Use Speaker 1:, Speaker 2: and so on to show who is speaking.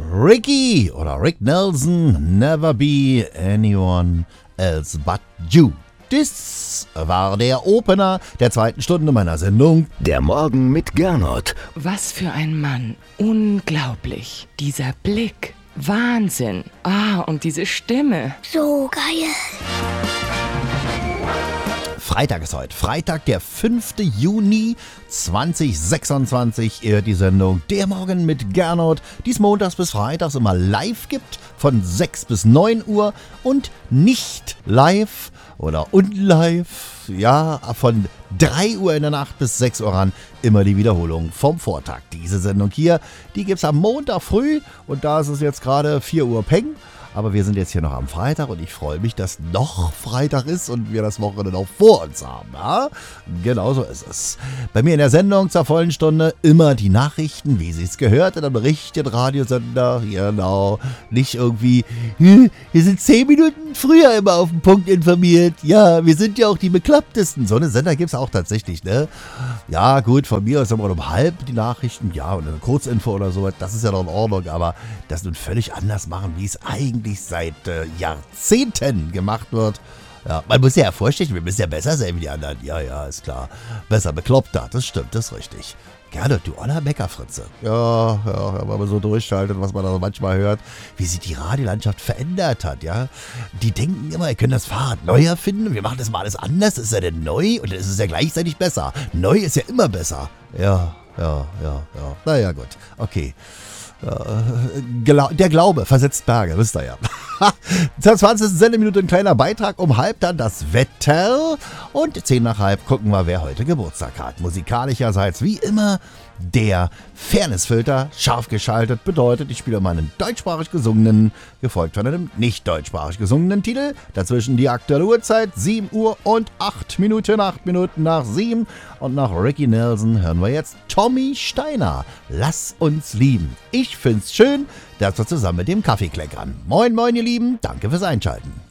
Speaker 1: Ricky oder Rick Nelson, Never Be Anyone Else But You. Das war der Opener der zweiten Stunde meiner Sendung.
Speaker 2: Der Morgen mit Gernot.
Speaker 3: Was für ein Mann. Unglaublich. Dieser Blick. Wahnsinn. Und diese Stimme.
Speaker 4: So geil.
Speaker 1: Freitag ist heute. Freitag, der 5. Juni 2026. Ihr hört die Sendung Der Morgen mit Gernot, die es montags bis freitags immer live gibt, von 6 bis 9 Uhr und nicht live oder unlive, ja, von 3 Uhr in der Nacht bis 6 Uhr ran, immer die Wiederholung vom Vortag. Diese Sendung hier, die gibt's am Montag früh und da ist es jetzt gerade 4 Uhr Peng. Aber wir sind jetzt hier noch am Freitag und ich freue mich, dass noch Freitag ist und wir das Wochenende noch vor uns haben. Ja? Genau so ist es. Bei mir in der Sendung zur vollen Stunde immer die Nachrichten, wie sie es gehört, in einem richtigen Radiosender. Genau, nicht irgendwie, wir sind 10 Minuten früher immer auf den Punkt informiert. Ja, wir sind ja auch die Beklopptesten. So eine Sender gibt es auch tatsächlich, ne? Ja, gut, von mir aus immer um halb die Nachrichten, ja, und eine Kurzinfo oder so, das ist ja noch in Ordnung, aber das nun völlig anders machen, wie es eigentlich seit Jahrzehnten gemacht wird. Ja, man muss ja hervorstechen, wir müssen ja besser sein wie die anderen. Ja, ist klar. Besser bekloppter, das stimmt, das ist richtig. Gerne, du oller Meckerfritze. Ja, wenn man so durchschaltet, was man da manchmal hört, wie sich die Radiolandschaft verändert hat, ja. Die denken immer, ihr könnt das Fahrrad neu erfinden, wir machen das mal alles anders, ist ja denn neu und es ist ja gleichzeitig besser. Neu ist ja immer besser. Ja. Naja, gut, okay. Der Glaube versetzt Berge, wisst ihr ja. Zur 20. Sendeminute ein kleiner Beitrag, um halb dann das Wetter und 10 nach halb gucken wir, wer heute Geburtstag hat. Musikalischerseits wie immer der Fairnessfilter, scharf geschaltet, bedeutet, ich spiele mal einen deutschsprachig gesungenen, gefolgt von einem nicht deutschsprachig gesungenen Titel. Dazwischen die aktuelle Uhrzeit, 7 Uhr und 8 Minuten, 8 Minuten nach 7. Und nach Ricky Nelson hören wir jetzt Tommy Steiner. Lass uns lieben. Ich find's schön, dass wir zusammen mit dem Kaffee kleckern. Moin, moin, ihr Lieben. Danke fürs Einschalten.